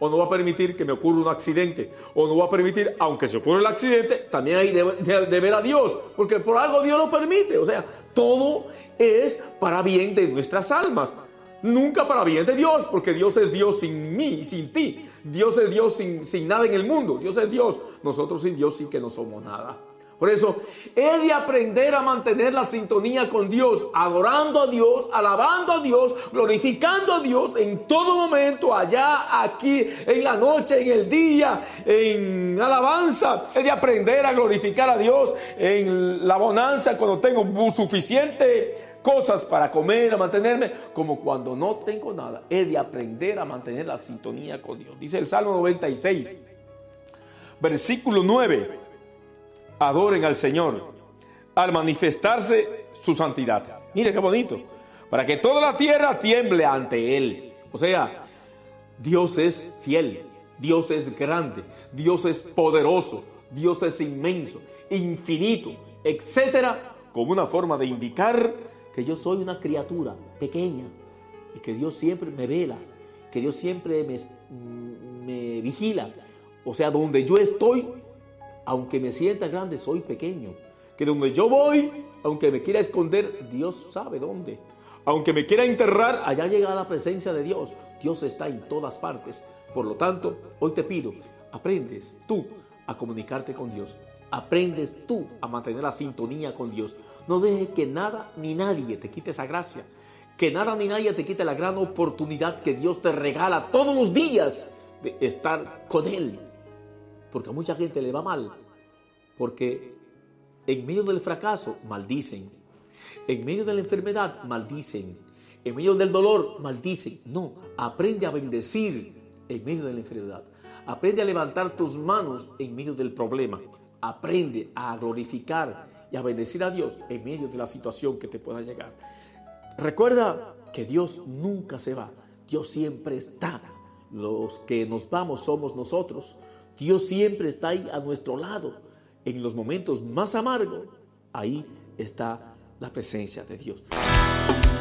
o no va a permitir que me ocurra un accidente, o no va a permitir, aunque se ocurra el accidente, también hay de ver a Dios, porque por algo Dios lo permite. O sea, todo es para bien de nuestras almas, nunca para bien de Dios, porque Dios es Dios sin mí y sin ti. Dios es Dios sin nada en el mundo. Dios es Dios. Nosotros sin Dios sí que no somos nada. Por eso, he de aprender a mantener la sintonía con Dios, adorando a Dios, alabando a Dios, glorificando a Dios en todo momento, allá, aquí, en la noche, en el día, en alabanza. He de aprender a glorificar a Dios en la bonanza, cuando tengo suficiente cosas para comer, a mantenerme, como cuando no tengo nada. He de aprender a mantener la sintonía con Dios. Dice el Salmo 96, versículo 9. Adoren al Señor al manifestarse su santidad. Mire qué bonito. Para que toda la tierra tiemble ante Él. O sea, Dios es fiel, Dios es grande, Dios es poderoso, Dios es inmenso, infinito, etcétera, como una forma de indicar que yo soy una criatura pequeña y que Dios siempre me vela, que Dios siempre me vigila. O sea, donde yo estoy, aunque me sienta grande, soy pequeño. Que donde yo voy, aunque me quiera esconder, Dios sabe dónde. Aunque me quiera enterrar, allá llega la presencia de Dios. Dios está en todas partes. Por lo tanto, hoy te pido, aprendes tú a comunicarte con Dios. Aprendes tú a mantener la sintonía con Dios. No dejes que nada ni nadie te quite esa gracia. Que nada ni nadie te quite la gran oportunidad que Dios te regala todos los días de estar con Él. Porque a mucha gente le va mal, porque en medio del fracaso maldicen, en medio de la enfermedad maldicen, en medio del dolor maldicen. No, aprende a bendecir en medio de la enfermedad, aprende a levantar tus manos en medio del problema, aprende a glorificar y a bendecir a Dios en medio de la situación que te pueda llegar. Recuerda que Dios nunca se va, Dios siempre está. Los que nos vamos somos nosotros. Dios siempre está ahí a nuestro lado. En los momentos más amargos, ahí está la presencia de Dios.